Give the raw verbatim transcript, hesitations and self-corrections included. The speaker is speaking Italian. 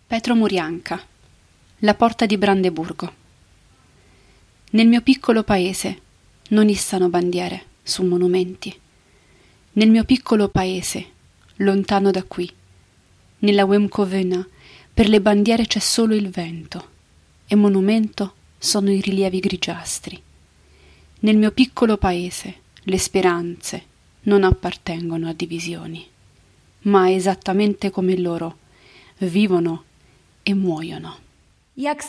Petro Murianca, La porta di Brandeburgo. Nel mio piccolo paese non issano bandiere su monumenti. Nel mio piccolo paese, lontano da qui, nella Wemcovena, per le bandiere c'è solo il vento, e monumento sono i rilievi grigiastri. Nel mio piccolo paese le speranze non appartengono a divisioni, ma esattamente come loro vivono e muoiono. Jak